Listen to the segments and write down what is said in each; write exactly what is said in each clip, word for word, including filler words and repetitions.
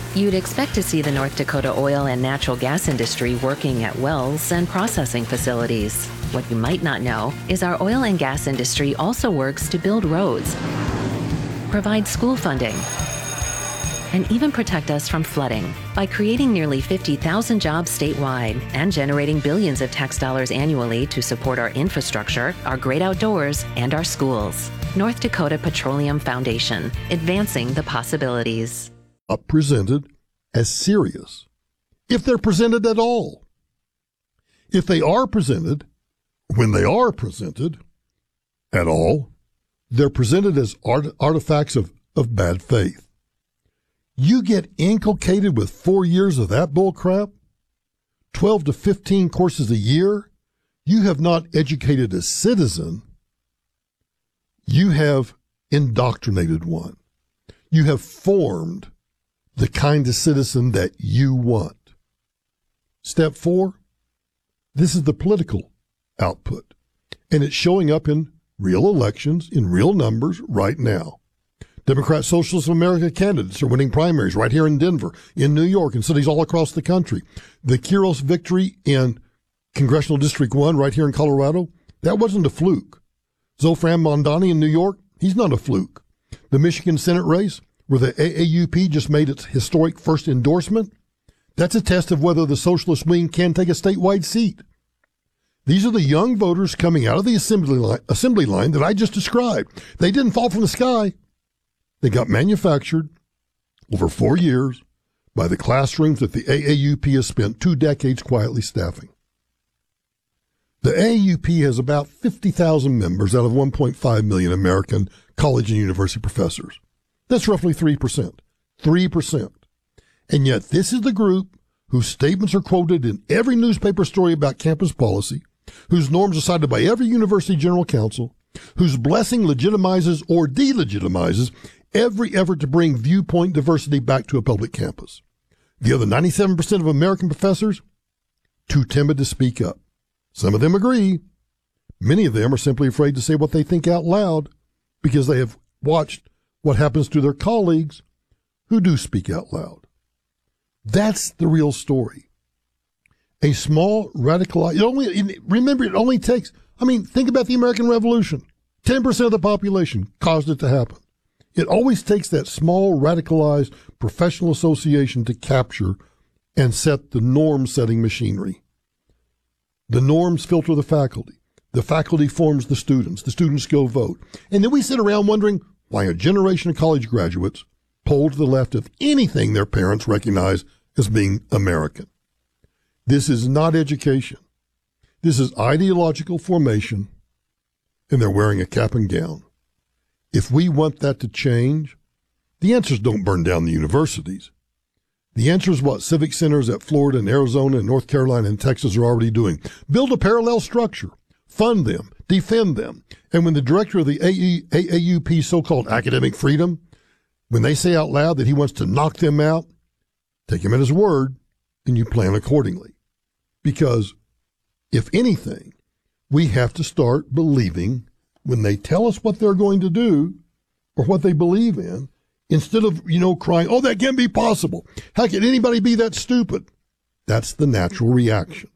You'd expect to see the North Dakota oil and natural gas industry working at wells and processing facilities. What you might not know is our oil and gas industry also works to build roads, provide school funding, and even protect us from flooding by creating nearly fifty thousand jobs statewide and generating billions of tax dollars annually to support our infrastructure, our great outdoors, and our schools. North Dakota Petroleum Foundation, advancing the possibilities. Up presented as serious, if they're presented at all. If they are presented, when they are presented at all, they're presented as art- artifacts of, of bad faith. You get inculcated with four years of that bull crap, twelve to fifteen courses a year. You have not educated a citizen. You have indoctrinated one. You have formed the kind of citizen that you want. Step four, this is the political output, and it's showing up in real elections, in real numbers right now. Democrat Socialist of America candidates are winning primaries right here in Denver, in New York, and cities all across the country. The Quiros victory in Congressional District one right here in Colorado, that wasn't a fluke. Zofran Mondani in New York, he's not a fluke. The Michigan Senate race, where the A A U P just made its historic first endorsement, that's a test of whether the socialist wing can take a statewide seat. These are the young voters coming out of the assembly line, assembly line that I just described. They didn't fall from the sky. They got manufactured over four years by the classrooms that the A A U P has spent two decades quietly staffing. The A A U P has about fifty thousand members out of one point five million American college and university professors. That's roughly three percent. three percent. And yet this is the group whose statements are quoted in every newspaper story about campus policy, whose norms are cited by every university general counsel, whose blessing legitimizes or delegitimizes every effort to bring viewpoint diversity back to a public campus. The other ninety-seven percent of American professors, too timid to speak up. Some of them agree. Many of them are simply afraid to say what they think out loud because they have watched what happens to their colleagues who do speak out loud. That's the real story. A small radicalized, it only, remember, it only takes, I mean, think about the American Revolution. ten percent of the population caused it to happen. It always takes that small radicalized professional association to capture and set the norm-setting machinery. The norms filter the faculty. The faculty forms the students. The students go vote. And then we sit around wondering why a generation of college graduates poll to the left of anything their parents recognize as being American. This is not education. This is ideological formation, and they're wearing a cap and gown. If we want that to change, the answers don't burn down the universities. The answer is what civic centers at Florida and Arizona and North Carolina and Texas are already doing. Build a parallel structure, fund them, defend them. And when the director of the A A U P so-called academic freedom, when they say out loud that he wants to knock them out, take him at his word and you plan accordingly. Because if anything, we have to start believing when they tell us what they're going to do or what they believe in, instead of, you know, crying, oh, that can't be possible. How can anybody be that stupid? That's the natural reaction.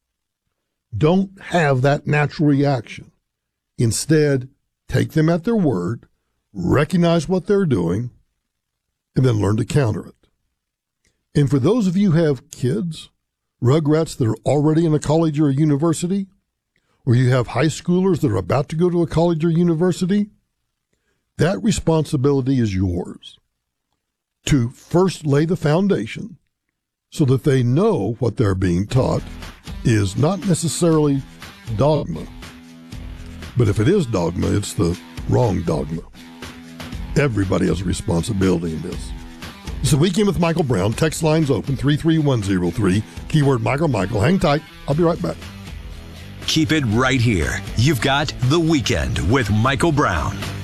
Don't have that natural reaction. Instead, take them at their word, recognize what they're doing, and then learn to counter it. And for those of you who have kids, rugrats that are already in a college or a university, or you have high schoolers that are about to go to a college or university, that responsibility is yours to first lay the foundation so that they know what they're being taught is not necessarily dogma. But if it is dogma, it's the wrong dogma. Everybody has a responsibility in this. It's the Weekend with Michael Brown. Text lines open, three three one zero three. Keyword Michael Michael. Hang tight. I'll be right back. Keep it right here. You've got The Weekend with Michael Brown.